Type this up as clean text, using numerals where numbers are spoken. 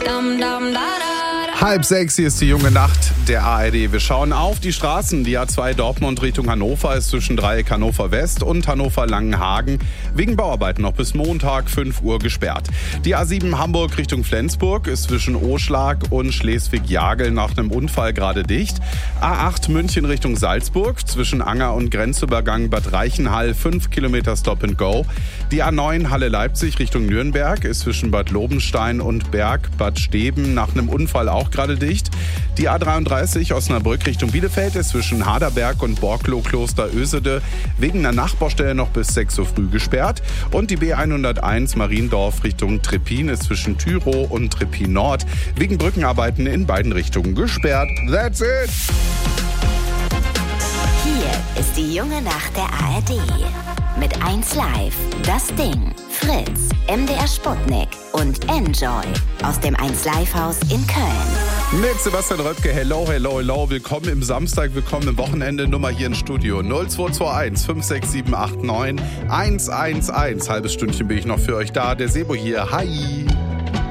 5:30, hier ist die junge Nacht der ARD. Wir schauen auf die Straßen. Die A2 Dortmund Richtung Hannover ist zwischen Dreieck Hannover West und Hannover Langenhagen wegen Bauarbeiten noch bis Montag 5 Uhr gesperrt. Die A7 Hamburg Richtung Flensburg ist zwischen Oschlag und Schleswig-Jagel nach einem Unfall gerade dicht. A8 München Richtung Salzburg zwischen Anger und Grenzübergang Bad Reichenhall 5 Kilometer Stop and Go. Die A9 Halle Leipzig Richtung Nürnberg ist zwischen Bad Lobenstein und Berg Bad Steben nach einem Unfall auch gerade dicht. Die A33 Osnabrück Richtung Bielefeld ist zwischen Haderberg und Borklow-Kloster Ösede wegen einer Nachbaustelle noch bis 6 Uhr früh gesperrt. Und die B101 Mariendorf Richtung Treppin ist zwischen Tyrow und Treppin Nord wegen Brückenarbeiten in beiden Richtungen gesperrt. That's it! Hier ist die junge Nacht der ARD. Mit 1 Live, Das Ding, Fritz, MDR Sputnik und Enjoy aus dem 1 Live Haus in Köln. Mit Sebastian Röpke, hello, hello, hello. Willkommen im Samstag, willkommen im Wochenende. Nummer hier im Studio 0221 56789 111. Halbes Stündchen bin ich noch für euch da. Der Sebo hier, hi.